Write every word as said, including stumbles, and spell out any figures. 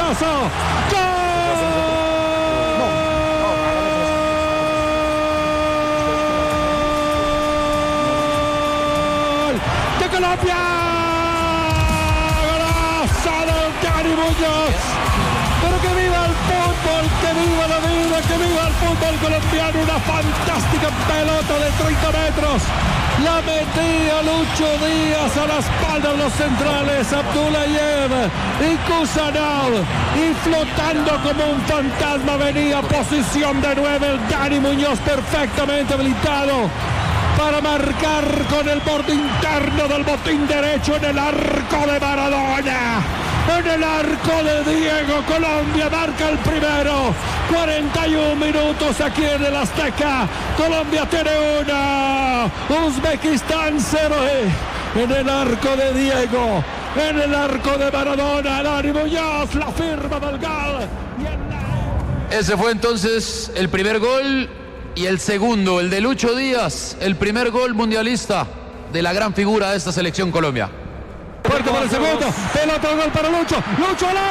golazo. ¡Gol de Colombia! ¡Golazo del Dani Muñoz! Pero que viva el fútbol, que viva la vida, que viva el fútbol colombiano. Una fantástica pelota de treinta metros. La metía Lucho Díaz a la espalda de los centrales, Abdullayev y Kusanov. Y flotando como un fantasma venía posición de nueve el Dani Muñoz, perfectamente habilitado para marcar con el borde interno del botín derecho en el arco de Maradona. En el arco de Diego, Colombia marca el primero. cuarenta y un minutos aquí en el Azteca. Colombia tiene una. Uzbekistán cero. En el arco de Diego. En el arco de Maradona. Dani Muñoz, la firma del gol. Ese fue entonces el primer gol. Y el segundo, el de Lucho Díaz. El primer gol mundialista de la gran figura de esta selección Colombia. Fuerte para el segundo. Pelota, gol para Lucho. Lucho.